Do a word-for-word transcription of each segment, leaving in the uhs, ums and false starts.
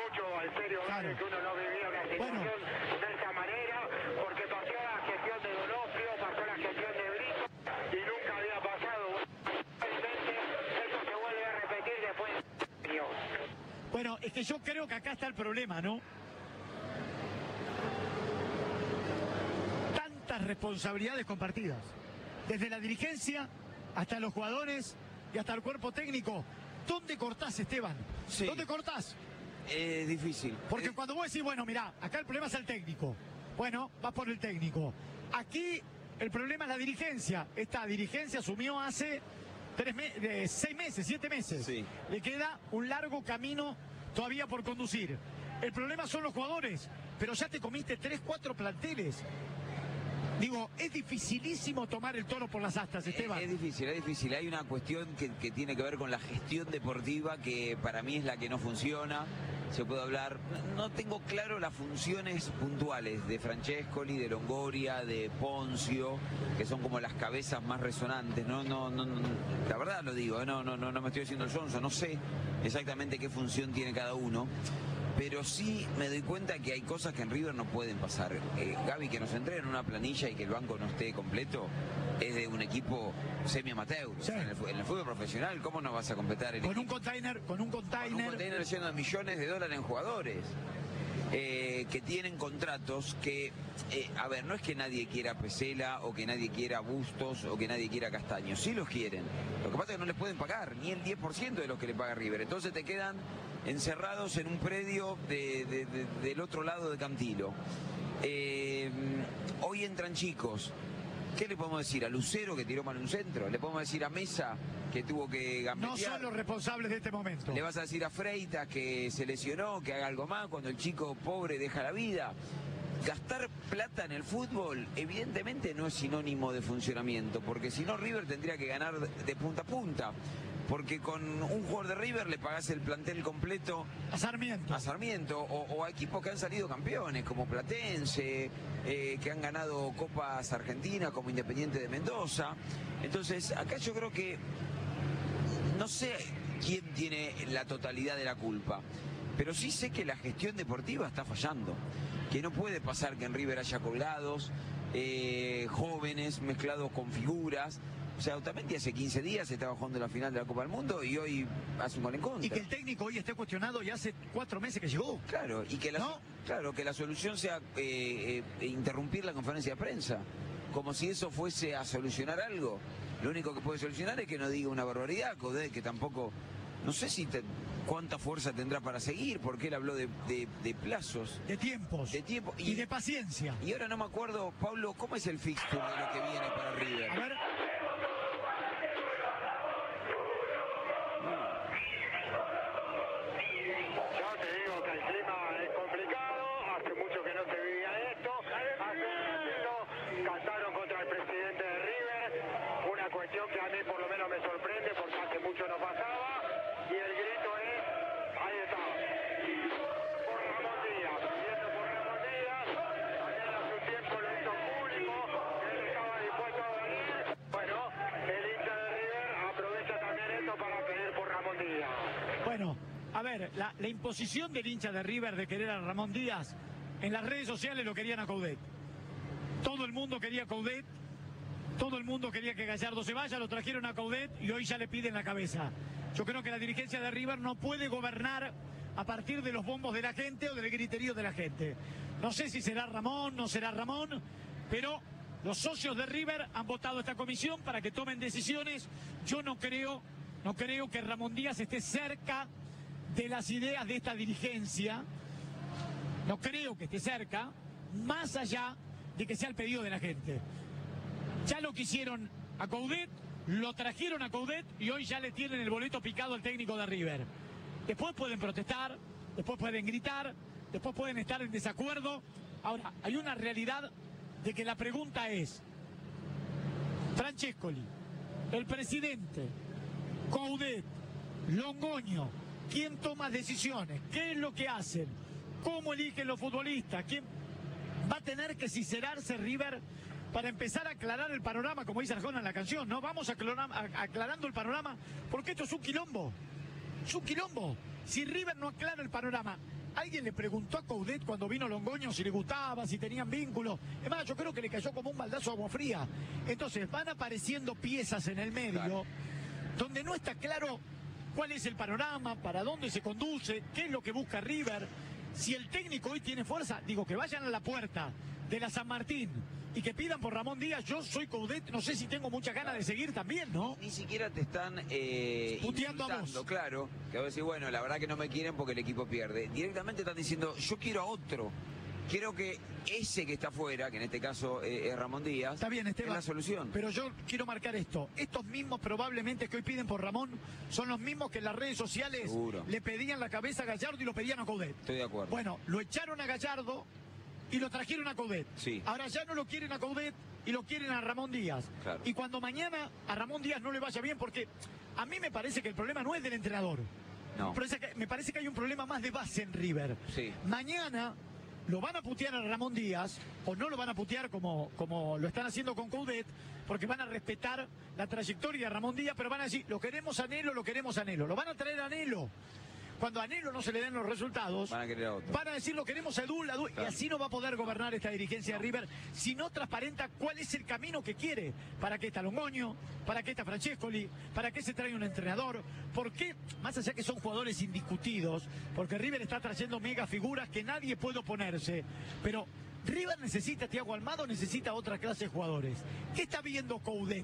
mucho, en serio, claro. que uno no vivía una situación Bueno. de esta manera, porque pasó la gestión de Donofrio, pasó la gestión de Brito, y nunca había pasado. Realmente eso se vuelve a repetir después de años. Bueno, es que yo creo que acá está el problema, ¿no? Tantas responsabilidades compartidas, desde la dirigencia hasta los jugadores y hasta el cuerpo técnico. ¿Dónde cortás, Esteban? Sí. ¿Dónde cortás? Es difícil. Porque es... cuando vos decís, bueno, mirá, acá el problema es el técnico. Bueno, vas por el técnico. Aquí el problema es la dirigencia. Esta dirigencia asumió hace tres me eh, seis meses, siete meses. Sí. Le queda un largo camino todavía por conducir. El problema son los jugadores, pero ya te comiste tres, cuatro planteles. Digo, es dificilísimo tomar el toro por las astas, Esteban. Es, es difícil, es difícil. Hay una cuestión que, que tiene que ver con la gestión deportiva que para mí es la que no funciona. Se puede hablar, no tengo claro las funciones puntuales de Francescoli, de Longoria, de Ponzio, que son como las cabezas más resonantes. No, no, no, no la verdad lo digo, no, no, no, no me estoy haciendo el sonso, no sé exactamente qué función tiene cada uno. Pero sí me doy cuenta que hay cosas que en River no pueden pasar. Eh, Gaby, que nos entreguen una planilla y que el banco no esté completo, es de un equipo semi-amateur. Sí. En, el, en el fútbol profesional, ¿cómo no vas a completar el Con equipo? un container, con un container. Con un container lleno de millones de dólares en jugadores. Eh, que tienen contratos que, eh, a ver, no es que nadie quiera a Pesela o que nadie quiera a Bustos o que nadie quiera a Castaño, sí los quieren. Lo que pasa es que no les pueden pagar ni el diez por ciento de lo que le paga River. Entonces te quedan encerrados en un predio de, de, de, del otro lado de Cantilo. Eh, hoy entran chicos. ¿Qué le podemos decir? A Lucero, que tiró mal un centro. Le podemos decir a Mesa, que tuvo que gambetear. No son los responsables de este momento. Le vas a decir a Freitas que se lesionó, que haga algo más cuando el chico pobre deja la vida. Gastar plata en el fútbol evidentemente no es sinónimo de funcionamiento, porque si no River tendría que ganar de punta a punta. Porque con un jugador de River le pagás el plantel completo a Sarmiento, a Sarmiento o, o a equipos que han salido campeones, como Platense, eh, que han ganado Copas Argentinas, como Independiente de Mendoza. Entonces, acá yo creo que no sé quién tiene la totalidad de la culpa, pero sí sé que la gestión deportiva está fallando, que no puede pasar que en River haya colgados, eh, jóvenes mezclados con figuras. O sea, Otamendi hace quince días estaba jugando la final de la Copa del Mundo y hoy hace un gol en contra. Y que el técnico hoy esté cuestionado y hace cuatro meses que llegó. Claro, y que la, ¿no? claro, que la solución sea eh, eh, interrumpir la conferencia de prensa. Como si eso fuese a solucionar algo. Lo único que puede solucionar es que no diga una barbaridad, Coudet, que tampoco... No sé si te, cuánta fuerza tendrá para seguir, porque él habló de, de, de plazos. De tiempos. De tiempo. Y, y de paciencia. Y ahora no me acuerdo, Pablo, ¿cómo es el fixture de lo que viene para River? A ver... Que a mí por lo menos me sorprende porque hace mucho no pasaba y el grito es, ahí está, por Ramón Díaz, pidiendo por Ramón Díaz, también hace un tiempo lo hizo público, que él estaba dispuesto a venir. Bueno, el hincha de River aprovecha también esto para pedir por Ramón Díaz. Bueno, a ver, la, la imposición del hincha de River de querer a Ramón Díaz, en las redes sociales lo querían a Coudet. Todo el mundo quería a Coudet. Todo el mundo quería que Gallardo se vaya, lo trajeron a Coudet y hoy ya le piden la cabeza. Yo creo que la dirigencia de River no puede gobernar a partir de los bombos de la gente o del griterío de la gente. No sé si será Ramón, no será Ramón, pero los socios de River han votado esta comisión para que tomen decisiones. Yo no creo, no creo que Ramón Díaz esté cerca de las ideas de esta dirigencia. No creo que esté cerca, más allá de que sea el pedido de la gente. Ya lo quisieron a Coudet, lo trajeron a Coudet y hoy ya le tienen el boleto picado al técnico de River. Después pueden protestar, después pueden gritar, después pueden estar en desacuerdo. Ahora, hay una realidad de que la pregunta es, Francescoli, el presidente, Coudet, Longoño, ¿quién toma decisiones? ¿Qué es lo que hacen? ¿Cómo eligen los futbolistas? ¿Quién va a tener que sincerarse River para empezar a aclarar el panorama, como dice Arjona en la canción, ¿no? Vamos aclarar, aclarando el panorama, porque esto es un quilombo. Es un quilombo. Si River no aclara el panorama Alguien le preguntó a Coudet cuando vino Longoño si le gustaba, si tenían vínculos. Es más, yo creo que le cayó como un baldazo de agua fría. Entonces van apareciendo piezas en el medio, claro, donde no está claro cuál es el panorama, para dónde se conduce, qué es lo que busca River. Si el técnico hoy tiene fuerza, digo, que vayan a la puerta de la San Martín y que pidan por Ramón Díaz. Yo soy Coudet, no sé si tengo muchas ganas de seguir también, ¿no? Ni siquiera te están eh, puteando a vos. Claro, que vos decís, bueno, la verdad que no me quieren porque el equipo pierde. Directamente están diciendo, yo quiero a otro. Quiero que ese que está afuera, que en este caso eh, es Ramón Díaz, está bien, Esteban, es la solución. Pero yo quiero marcar esto. Estos mismos probablemente que hoy piden por Ramón son los mismos que en las redes sociales Seguro. le pedían la cabeza a Gallardo y lo pedían a Coudet. Estoy de acuerdo. Bueno, lo echaron a Gallardo y lo trajeron a Coudet. Sí. Ahora ya no lo quieren a Coudet y lo quieren a Ramón Díaz. Claro. Y cuando mañana a Ramón Díaz no le vaya bien, porque a mí me parece que el problema no es del entrenador. No. Me parece que, me parece que hay un problema más de base en River. Sí. Mañana lo van a putear a Ramón Díaz, o no lo van a putear como, como lo están haciendo con Coudet, porque van a respetar la trayectoria de Ramón Díaz, pero van a decir, lo queremos a Anhelo, lo queremos a Anhelo. Lo van a traer a Anhelo. Cuando a Anhelo no se le den los resultados, van a, querer a otro. Van a decir, lo queremos a Edul, a Edul, claro. Y así no va a poder gobernar esta dirigencia no. de River, si no transparenta cuál es el camino que quiere. ¿Para qué está Longoño? ¿Para qué está Francescoli? ¿Para qué se trae un entrenador? ¿Por qué? Más allá que son jugadores indiscutidos, porque River está trayendo mega figuras que nadie puede oponerse, pero River necesita a Thiago Almada, necesita otra clase de jugadores. ¿Qué está viendo Coudet?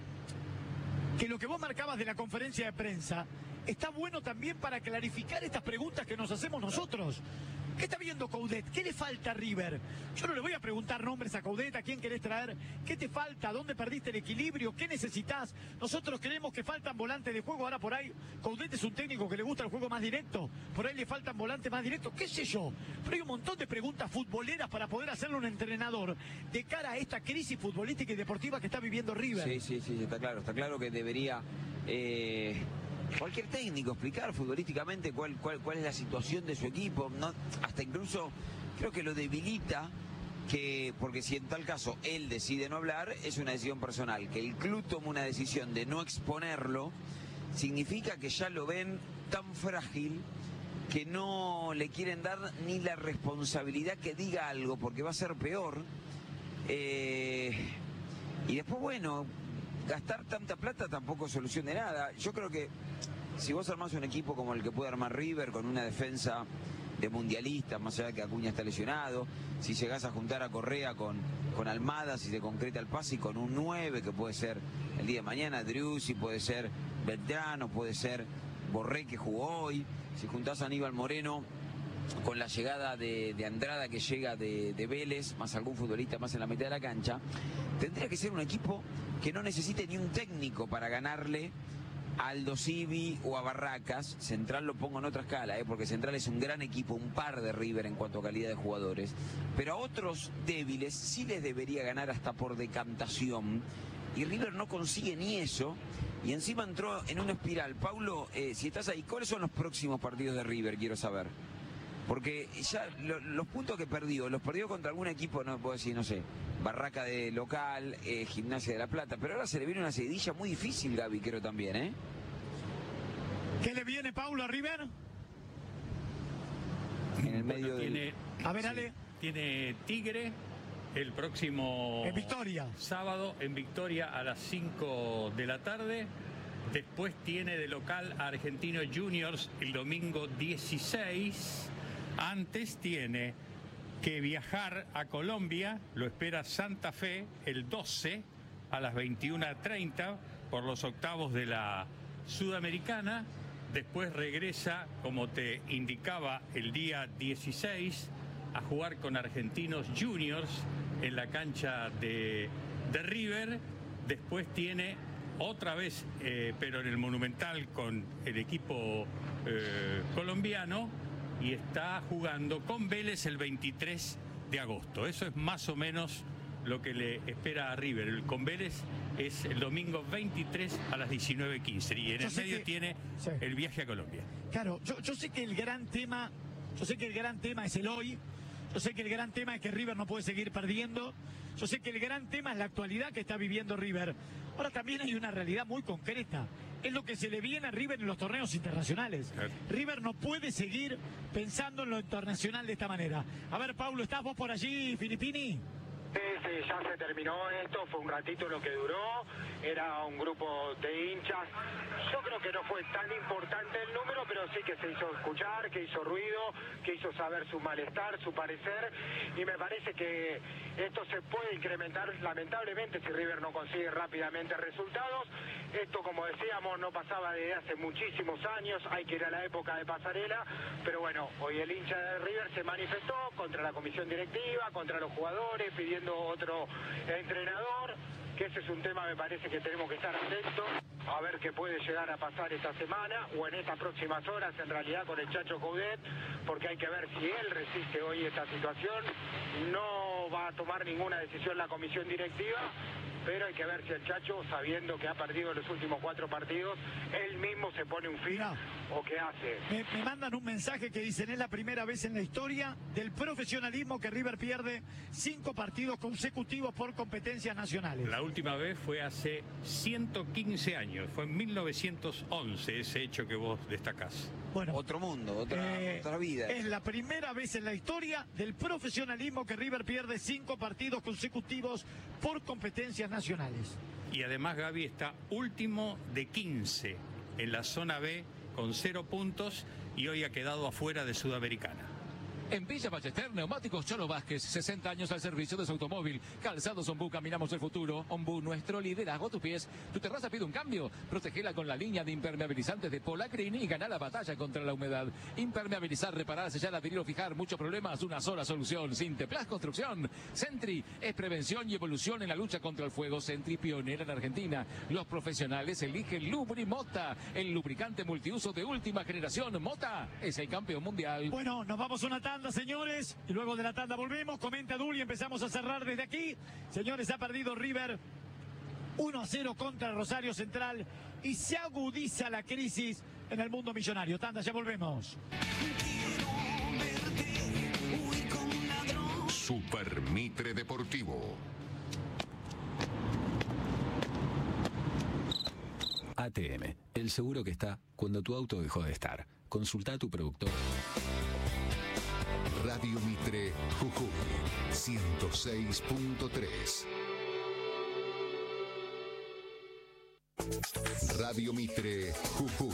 Que lo que vos marcabas de la conferencia de prensa está bueno también para clarificar estas preguntas que nos hacemos nosotros. ¿Qué está viendo Coudet? ¿Qué le falta a River? Yo no le voy a preguntar nombres a Coudet, a quién querés traer, qué te falta, dónde perdiste el equilibrio, qué necesitas. Nosotros creemos que faltan volantes de juego. Ahora por ahí, Coudet es un técnico que le gusta el juego más directo. Por ahí le faltan volantes más directos, qué sé yo. Pero hay un montón de preguntas futboleras para poder hacerle un entrenador de cara a esta crisis futbolística y deportiva que está viviendo River. Sí, sí, sí, está claro. Está claro que debería... Eh... cualquier técnico explicar futbolísticamente cuál, cuál, cuál es la situación de su equipo, no, hasta incluso creo que lo debilita, que porque si en tal caso él decide no hablar, es una decisión personal. Que el club tome una decisión de no exponerlo, significa que ya lo ven tan frágil que no le quieren dar ni la responsabilidad que diga algo, porque va a ser peor. Eh, y después, bueno, gastar tanta plata tampoco es solución de nada. Yo creo que si vos armás un equipo como el que puede armar River, con una defensa de mundialistas, más allá de que Acuña está lesionado, si llegás a juntar a Correa con, con Almada, si se concreta el pase, y con un nueve, que puede ser el día de mañana Driussi, puede ser Beltrano, puede ser Borré, que jugó hoy, si juntás a Aníbal Moreno con la llegada de, de Andrada, que llega de, de Vélez, más algún futbolista más en la mitad de la cancha, tendría que ser un equipo que no necesite ni un técnico para ganarle a Aldo Civi o a Barracas. Central lo pongo en otra escala, ¿eh? Porque Central es un gran equipo, un par de River en cuanto a calidad de jugadores, pero a otros débiles sí les debería ganar hasta por decantación, y River no consigue ni eso, y encima entró en una espiral. Paulo, eh, si estás ahí, ¿cuáles son los próximos partidos de River? Quiero saber. Porque ya lo, los puntos que perdió, los perdió contra algún equipo, no puedo decir, no sé, Barraca de local, eh, Gimnasia de la Plata, pero ahora se le viene una seguidilla muy difícil, Gaby, creo también, ¿eh? ¿Qué le viene, Paulo, a River? En el bueno, medio tiene, del... A ver, sí, Ale. Tiene Tigre el próximo En Victoria. sábado en Victoria a las cinco de la tarde. Después tiene de local a Argentinos Juniors el domingo dieciséis. Antes tiene que viajar a Colombia, lo espera Santa Fe el doce a las veintiuna treinta por los octavos de la Sudamericana. Después regresa, como te indicaba, el día dieciséis a jugar con Argentinos Juniors en la cancha de, de River. Después tiene otra vez, eh, pero en el Monumental, con el equipo eh, colombiano, y está jugando con Vélez el veintitrés de agosto. Eso es más o menos lo que le espera a River. El con Vélez es el domingo veintitrés a las diecinueve quince, y en Yo el sé medio que- tiene sí. el viaje a Colombia. Claro, yo, yo sé que el gran tema, yo sé que el gran tema es el hoy, yo sé que el gran tema es que River no puede seguir perdiendo, yo sé que el gran tema es la actualidad que está viviendo River. Ahora también hay una realidad muy concreta. es lo que se le viene a River en los torneos internacionales. Claro. River no puede seguir pensando en lo internacional de esta manera. A ver, Paulo, ¿estás vos por allí, Filippini? Sí, sí, ya se terminó esto, fue un ratito lo que duró, era un grupo de hinchas. Yo creo que no fue tan importante el número, pero sí que se hizo escuchar, que hizo ruido, que hizo saber su malestar, su parecer, y me parece que esto se puede incrementar lamentablemente si River no consigue rápidamente resultados. Esto, como decíamos, no pasaba desde hace muchísimos años, hay que ir a la época de Pasarela, pero bueno, hoy el hincha de River se manifestó contra la comisión directiva, contra los jugadores, pidiendo otro entrenador, que ese es un tema, me parece que tenemos que estar atentos a ver qué puede llegar a pasar esta semana o en estas próximas horas en realidad con el Chacho Coudet, porque hay que ver si él resiste hoy esta situación. No va a tomar ninguna decisión la comisión directiva, pero hay que ver si el Chacho, sabiendo que ha perdido los últimos cuatro partidos, él mismo se pone un fin. Mirá, o qué hace. Me, me mandan un mensaje que dicen: es la primera vez en la historia del profesionalismo que River pierde cinco partidos consecutivos por competencias nacionales. La última vez fue hace ciento quince años, fue en mil novecientos once ese hecho que vos destacás. Bueno, otro mundo, otra, eh, otra vida. Es la primera vez en la historia del profesionalismo que River pierde cinco partidos consecutivos por competencias nacionales. Y además Gaby está último de quince en la zona B con cero puntos y hoy ha quedado afuera de Sudamericana. En Villa Ballester, Neumáticos Cholo Vázquez, sesenta años al servicio de su automóvil. Calzados Ombú, caminamos el futuro. Ombú, nuestro liderazgo a tus pies. Tu terraza pide un cambio. Protegela con la línea de impermeabilizantes de Polacrin y gana la batalla contra la humedad. Impermeabilizar, reparar, sellar, adherir o fijar. Muchos problemas, una sola solución. Sinteplas Construcción. Sentry es prevención y evolución en la lucha contra el fuego. Sentry, pionera en Argentina. Los profesionales eligen Lubri Mota, el lubricante multiuso de última generación. Mota es el campeón mundial. Bueno, nos vamos a una tanda, señores, y luego de la tanda volvemos. Comenta Dul y empezamos a cerrar desde aquí. Señores, ha perdido River uno a cero contra Rosario Central y se agudiza la crisis en el mundo millonario. Tanda, ya volvemos. Super Mitre Deportivo. A T M, el seguro que está cuando tu auto dejó de estar. Consulta a tu productor. Radio Mitre Jujuy ciento seis punto tres. Radio Mitre Jujuy.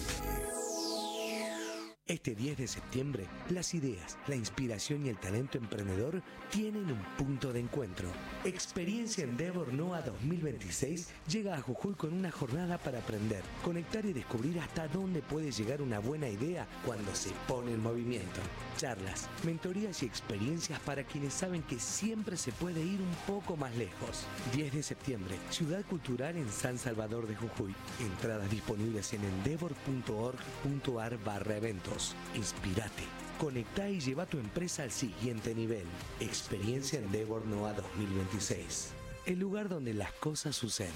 Este diez de septiembre, las ideas, la inspiración y el talento emprendedor tienen un punto de encuentro. Experiencia Endeavor NOA dos mil veintiséis llega a Jujuy con una jornada para aprender, conectar y descubrir hasta dónde puede llegar una buena idea cuando se pone en movimiento. Charlas, mentorías y experiencias para quienes saben que siempre se puede ir un poco más lejos. diez de septiembre, Ciudad Cultural en San Salvador de Jujuy. Entradas disponibles en endeavor punto org punto ar barra eventos. Inspirate, conectá y lleva tu empresa al siguiente nivel. Experiencia Endeavor NOA dos mil veintiséis. El lugar donde las cosas suceden.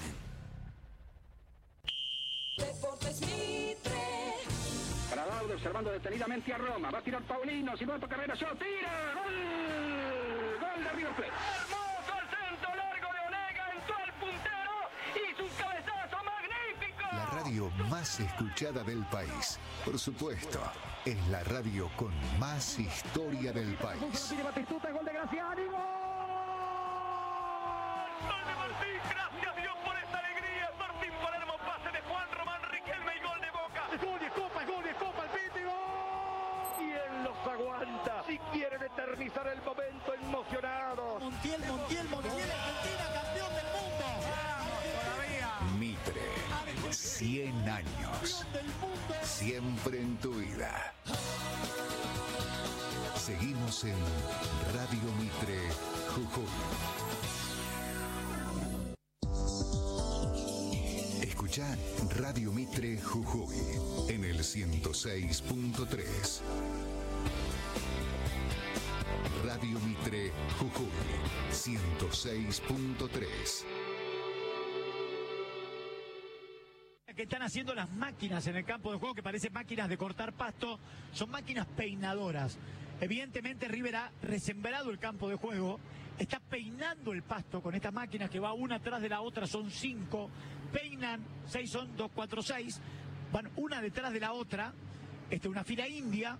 Deportes Mitre. Gradaudo observando detenidamente a Roma. Va a tirar Paulino. Si no toca Carrera, yo tira. ¡Gol! ¡Gol de River Plate! Hermoso el centro largo de Onega, entró el puntero y su cabezazo magnífico. La radio más escuchada del país. Por supuesto, es la radio con más historia del país. Tiene Batistuta, gol de Graciani. ¡Gol! ¡Gol de Martín! ¡Gracias Dios por esta alegría! Martín Palermo, pase de Juan Román Riquelme y gol de Boca. Gol y Copa, gol y Copa, el Piti, gol. ¿Quién los aguanta? Si quieren eternizar el momento emocionado. Montiel, Montiel, Montiel, Argentina, campeón del mundo. ¡Vamos todavía! Mitre, cien años. Siempre en tu vida. Seguimos en Radio Mitre Jujuy. Escuchá Radio Mitre Jujuy en el ciento seis punto tres. Radio Mitre Jujuy ciento seis punto tres. Que están haciendo las máquinas en el campo de juego, que parecen máquinas de cortar pasto, son máquinas peinadoras. Evidentemente River ha resembrado el campo de juego, está peinando el pasto con estas máquinas que va una atrás de la otra, son cinco, peinan, seis son dos, cuatro, seis, van una detrás de la otra, este, una fila india,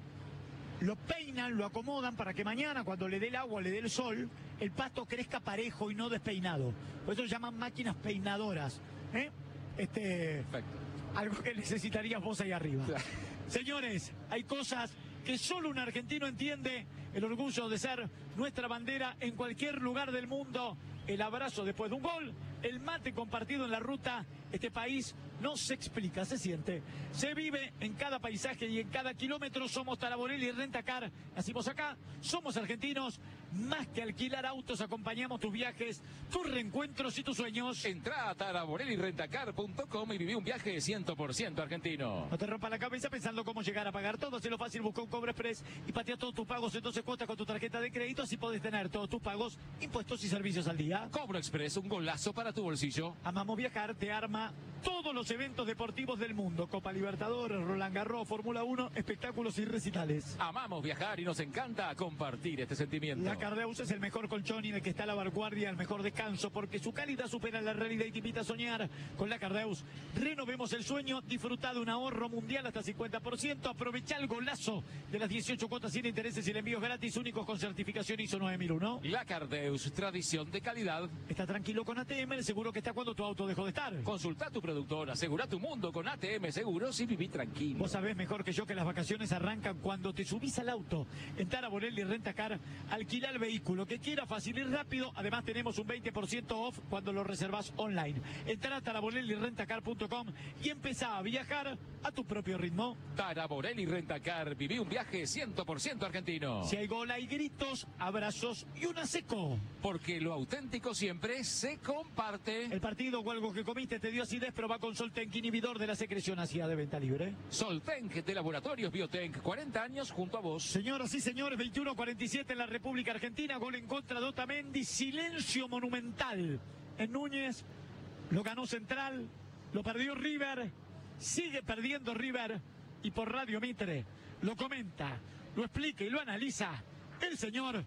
lo peinan, lo acomodan para que mañana, cuando le dé el agua, le dé el sol, el pasto crezca parejo y no despeinado. Por eso llaman máquinas peinadoras. ¿eh? Este, Perfecto. Algo que necesitarías vos ahí arriba. Señores, hay cosas que solo un argentino entiende. El orgullo de ser nuestra bandera en cualquier lugar del mundo. El abrazo después de un gol. El mate compartido en la ruta. Este país no se explica, se siente. Se vive en cada paisaje y en cada kilómetro. Somos Taraborelli y Rentacar. Nacimos acá, somos argentinos. Más que alquilar autos, acompañamos tus viajes, tus reencuentros y tus sueños. Entrá a taraborelli rentacar punto com y viví un viaje cien por ciento argentino. No te rompa la cabeza pensando cómo llegar a pagar todo. Hazlo fácil, busca un Cobra Express y patea todos tus pagos en doce cuotas con tu tarjeta de crédito. Así podés tener todos tus pagos, impuestos y servicios al día. Cobra Express, un golazo para tu bolsillo. Amamos Viajar, te arma todos los eventos deportivos del mundo. Copa Libertadores, Roland Garros, Fórmula uno, espectáculos y recitales. Amamos viajar y nos encanta compartir este sentimiento. La Cardeus es el mejor colchón y en el que está la vanguardia, el mejor descanso, porque su calidad supera la realidad y te invita a soñar. Con la Cardeus, renovemos el sueño, disfruta de un ahorro mundial hasta cincuenta por ciento, aprovecha el golazo de las dieciocho cuotas sin intereses y el envío gratis, únicos con certificación I S O nueve mil uno. La Cardeus, tradición de calidad. Está tranquilo con A T M, el seguro que está cuando tu auto dejó de estar. Consulta a tu productor, asegura tu mundo con A T M Seguros y viví tranquilo. Vos sabés mejor que yo que las vacaciones arrancan cuando te subís al auto. En Taraborelli Rentacar, alquila el vehículo que quiera, fácil y rápido. Además tenemos un veinte por ciento off cuando lo reservas online. Entrá a taraborelli rentacar punto com y empezá a viajar a tu propio ritmo. Taraborelli Rentacar, viví un viaje cien por ciento argentino. Si hay gol, hay gritos, abrazos y una seco. Porque lo auténtico siempre se comparte. El partido o algo que comiste te dio acidez, pero va con Soltenk, inhibidor de la secreción ácida de venta libre. Soltenk de Laboratorios Biotenk, cuarenta años junto a vos. Señoras y señores, veintiuno cuarenta y siete en la República Argentina, gol en contra de Otamendi, silencio monumental en Núñez, lo ganó Central, lo perdió River, sigue perdiendo River y por Radio Mitre lo comenta, lo explica y lo analiza el señor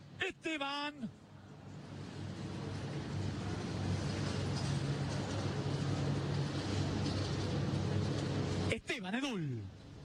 Esteban Esteban Edul.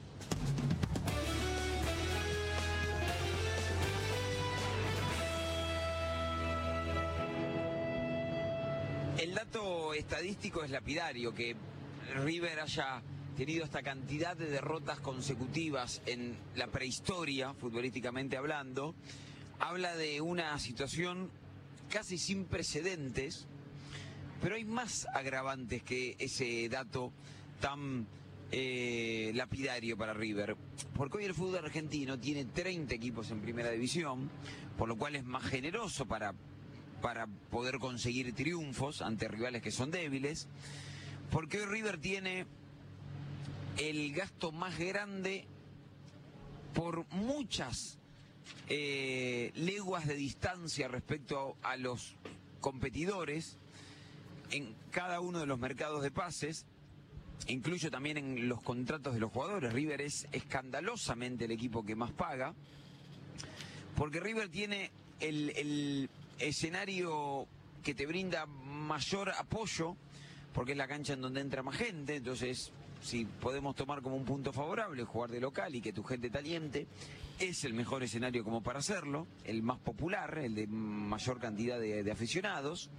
El dato estadístico es lapidario, que River haya tenido esta cantidad de derrotas consecutivas en la prehistoria, futbolísticamente hablando, habla de una situación casi sin precedentes, pero hay más agravantes que ese dato tan eh, lapidario para River, porque hoy el fútbol argentino tiene treinta equipos en primera división, por lo cual es más generoso para... para poder conseguir triunfos ante rivales que son débiles, porque hoy River tiene el gasto más grande por muchas eh, leguas de distancia respecto a, a los competidores en cada uno de los mercados de pases, incluyo también en los contratos de los jugadores. River es escandalosamente el equipo que más paga, porque River tiene el... el escenario que te brinda mayor apoyo, porque es la cancha en donde entra más gente. Entonces, si podemos tomar como un punto favorable jugar de local y que tu gente te aliente, es el mejor escenario como para hacerlo, el más popular, el de mayor cantidad de, de aficionados.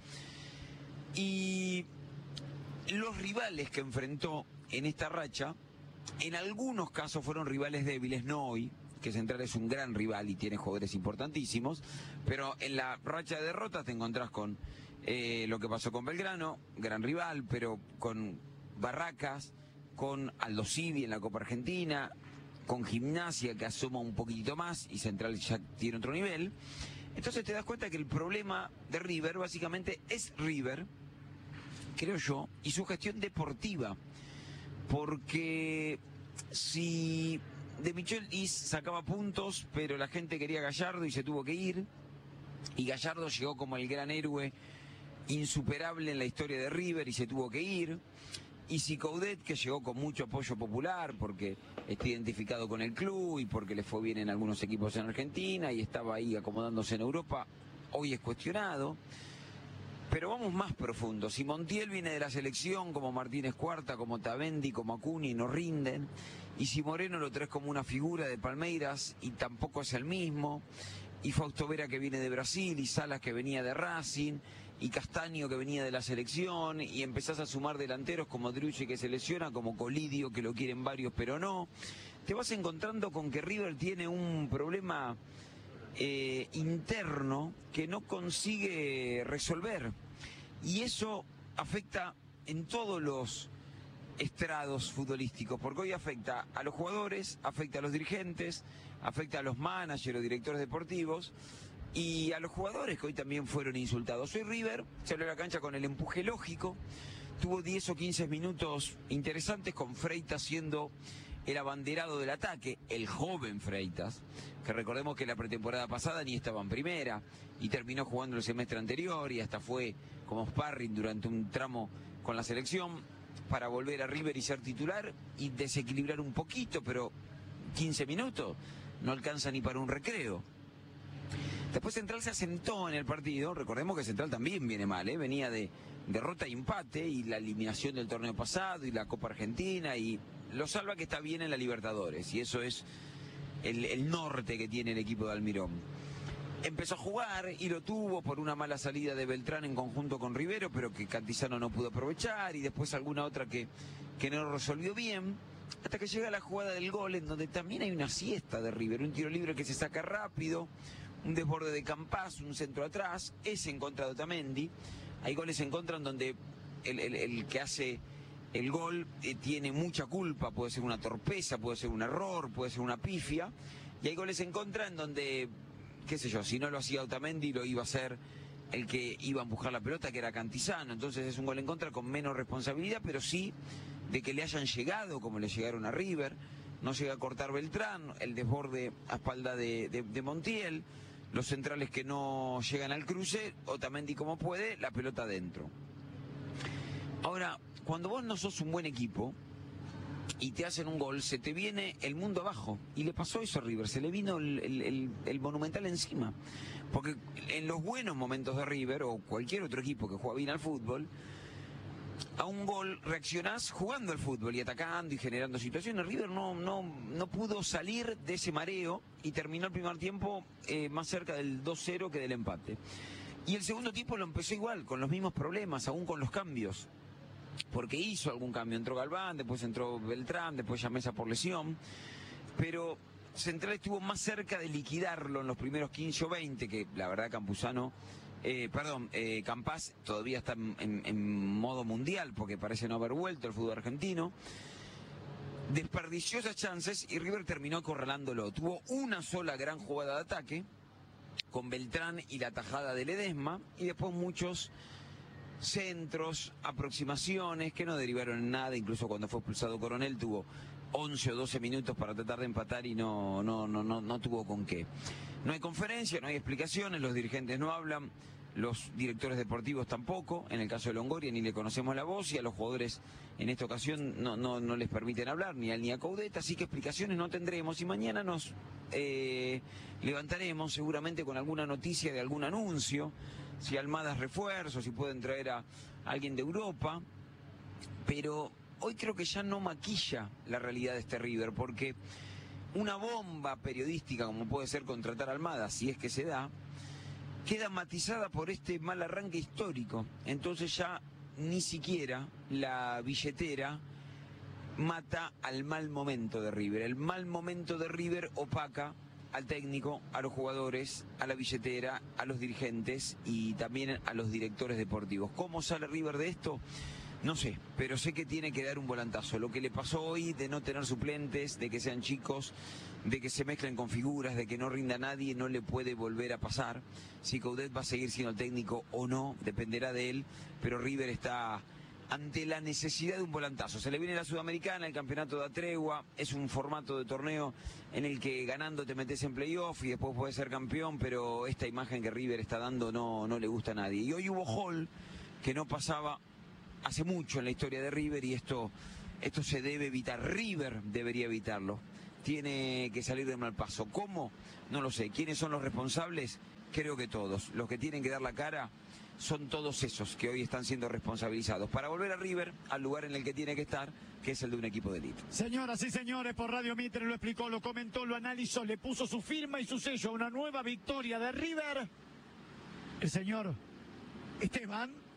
Y los rivales que enfrentó en esta racha, en algunos casos fueron rivales débiles, no hoy, que Central es un gran rival y tiene jugadores importantísimos, pero en la racha de derrotas te encontrás con eh, lo que pasó con Belgrano, gran rival, pero con Barracas, con Aldo Civi en la Copa Argentina, con Gimnasia que asoma un poquitito más y Central ya tiene otro nivel. Entonces te das cuenta que el problema de River básicamente es River, creo yo, y su gestión deportiva, porque si... De Michelis sacaba puntos, pero la gente quería a Gallardo y se tuvo que ir. Y Gallardo llegó como el gran héroe insuperable en la historia de River y se tuvo que ir. Y si Coudet, que llegó con mucho apoyo popular porque está identificado con el club y porque le fue bien en algunos equipos en Argentina y estaba ahí acomodándose en Europa, hoy es cuestionado. Pero vamos más profundo. Si Montiel viene de la selección, como Martínez Cuarta, como Otamendi, como Acuña, y no rinden. Y si Moreno lo traes como una figura de Palmeiras y tampoco es el mismo. Y Fausto Vera que viene de Brasil, y Salas que venía de Racing, y Castaño que venía de la selección, y empezás a sumar delanteros como Driussi que se lesiona, como Colidio que lo quieren varios pero no. Te vas encontrando con que River tiene un problema eh, interno que no consigue resolver. Y eso afecta en todos los estrados futbolísticos, porque hoy afecta a los jugadores, afecta a los dirigentes, afecta a los managers o directores deportivos y a los jugadores que hoy también fueron insultados. Hoy River salió a la cancha con el empuje lógico, tuvo diez o quince minutos interesantes con Freitas siendo el abanderado del ataque, el joven Freitas, que recordemos que la pretemporada pasada ni estaba en primera y terminó jugando el semestre anterior y hasta fue como sparring durante un tramo con la selección para volver a River y ser titular y desequilibrar un poquito, pero quince minutos no alcanza ni para un recreo. Después Central se asentó en el partido, recordemos que Central también viene mal, ¿eh? Venía de derrota y empate y la eliminación del torneo pasado y la Copa Argentina, y lo salva que está bien en la Libertadores, y eso es el, el norte que tiene el equipo de Almirón. Empezó a jugar y lo tuvo por una mala salida de Beltrán en conjunto con Rivero, pero que Cantizano no pudo aprovechar, y después alguna otra que, que no resolvió bien, hasta que llega la jugada del gol, en donde también hay una siesta de Rivero, un tiro libre que se saca rápido, un desborde de Campás, un centro atrás, es en contra de Otamendi. Hay goles en contra en donde el, el, el que hace el gol eh, tiene mucha culpa, puede ser una torpeza, puede ser un error, puede ser una pifia, y hay goles en contra en donde, qué sé yo, si no lo hacía Otamendi lo iba a hacer el que iba a empujar la pelota, que era Cantizano. Entonces es un gol en contra con menos responsabilidad, pero sí de que le hayan llegado como le llegaron a River. No llega a cortar Beltrán, el desborde a espalda de, de, de Montiel, los centrales que no llegan al cruce, Otamendi como puede, la pelota adentro. Ahora, cuando vos no sos un buen equipo y te hacen un gol, se te viene el mundo abajo. Y le pasó eso a River, se le vino el, el, el, el Monumental encima. Porque en los buenos momentos de River, o cualquier otro equipo que juega bien al fútbol, a un gol reaccionás jugando al fútbol y atacando y generando situaciones. River no, no, no pudo salir de ese mareo y terminó el primer tiempo eh, más cerca del dos cero que del empate. Y el segundo tiempo lo empezó igual, con los mismos problemas, aún con los cambios. Porque hizo algún cambio, entró Galván, después entró Beltrán, después ya Mesa por lesión. Pero Central estuvo más cerca de liquidarlo en los primeros quince o veinte, que la verdad Campuzano... Eh, perdón, eh, Campás todavía está en, en, en modo mundial porque parece no haber vuelto al fútbol argentino. Desperdició esas chances y River terminó acorralándolo. Tuvo una sola gran jugada de ataque con Beltrán y la tajada de Ledesma, y después muchos centros, aproximaciones que no derivaron en nada. Incluso cuando fue expulsado Coronel tuvo once o doce minutos para tratar de empatar y no, no, no, no, no tuvo con qué. No hay conferencia, no hay explicaciones, los dirigentes no hablan, los directores deportivos tampoco, en el caso de Longoria ni le conocemos la voz, y a los jugadores en esta ocasión no, no, no les permiten hablar, ni a él ni a Coudet, así que explicaciones no tendremos, y mañana nos eh, levantaremos seguramente con alguna noticia de algún anuncio, si Almada es refuerzo, si pueden traer a alguien de Europa, pero hoy creo que ya no maquilla la realidad de este River, porque una bomba periodística como puede ser contratar a Almada, si es que se da, queda matizada por este mal arranque histórico. Entonces ya ni siquiera la billetera mata al mal momento de River. El mal momento de River opaca al técnico, a los jugadores, a la billetera, a los dirigentes y también a los directores deportivos. ¿Cómo sale River de esto? No sé, pero sé que tiene que dar un volantazo. Lo que le pasó hoy de no tener suplentes, de que sean chicos, de que se mezclen con figuras, de que no rinda nadie, no le puede volver a pasar. Si Coudet va a seguir siendo el técnico o no, dependerá de él, pero River está ante la necesidad de un volantazo. Se le viene la Sudamericana, el campeonato da tregua, es un formato de torneo en el que ganando te metes en playoff y después puedes ser campeón, pero esta imagen que River está dando no, no le gusta a nadie. Y hoy hubo gol que no pasaba hace mucho en la historia de River, y esto, esto se debe evitar. River debería evitarlo. Tiene que salir de mal paso. ¿Cómo? No lo sé. ¿Quiénes son los responsables? Creo que todos. Los que tienen que dar la cara son todos esos que hoy están siendo responsabilizados para volver a River al lugar en el que tiene que estar, que es el de un equipo de élite. Señoras y señores, por Radio Mitre lo explicó, lo comentó, lo analizó, le puso su firma y su sello a una nueva victoria de River. El señor Esteban